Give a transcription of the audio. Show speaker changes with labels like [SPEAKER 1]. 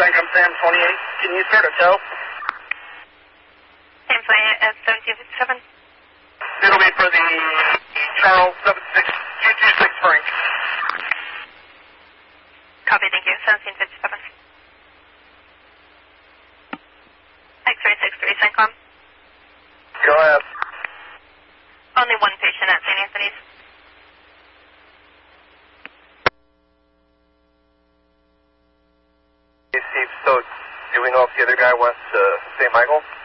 [SPEAKER 1] Centrum Sam 28. Can you start a tow?
[SPEAKER 2] Sam 28 at 1757.
[SPEAKER 1] It'll be for the Charles 76226 Frank.
[SPEAKER 2] Copy, thank you. 1757. X-ray 63, CENTCOM.
[SPEAKER 1] Go ahead.
[SPEAKER 2] Only one patient at St. Anthony's.
[SPEAKER 1] Hey, Steve, so do we know if the other guy went to St. Michael?